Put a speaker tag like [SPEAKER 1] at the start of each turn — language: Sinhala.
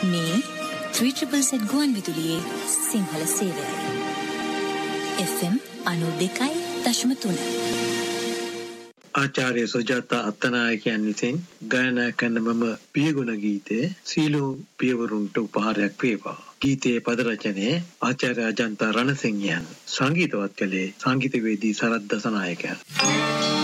[SPEAKER 1] මේ 3ZZZ ගුවන් විදුලියේ සිංහල සේවයයි. FM 92.3.
[SPEAKER 2] ආචාර්ය සුජාතා අත්තනායකයන් විසින් ගායනා කරන මම පියගුණ ගීතේ සීලෝ පියවරුන්ට උපහාරයක් වේවා. ගීතයේ පද රචනයේ ආචාර්ය අජන්තා රණසිංහයන්, සංගීතවත් කළේ සංගීතවේදී සරත් දසනායකයන්.